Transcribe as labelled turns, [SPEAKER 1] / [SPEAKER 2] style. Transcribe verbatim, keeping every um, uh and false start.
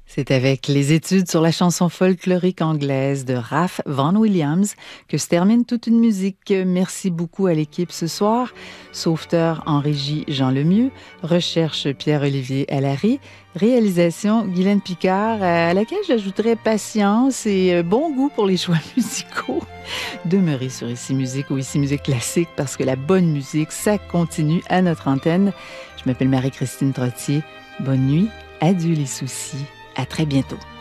[SPEAKER 1] C'est avec les études sur la chanson folklorique anglaise de Ralph Vaughan Williams que se termine toute une musique. Merci beaucoup à l'équipe ce soir. Sauveteur en régie Jean Lemieux, recherche Pierre-Olivier Allary, réalisation Guylaine Picard, à laquelle j'ajouterais patience et bon goût pour les choix musicaux. Demeurez sur Ici Musique ou Ici Musique Classique parce que la bonne musique, ça continue à notre antenne. Je m'appelle Marie-Christine Trottier. Bonne nuit, adieu les soucis. À très bientôt.